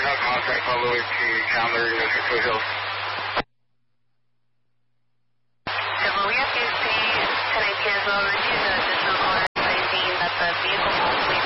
no contact all the way to Chandler, Sioux Hills. We have to see, can I cancel, review the additional caller 19 that the vehicle will